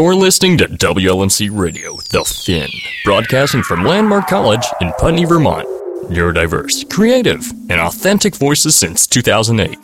You're listening to WLMC Radio, The Finn, broadcasting from Landmark College in Putney, Vermont. Neurodiverse, creative, and authentic voices since 2008.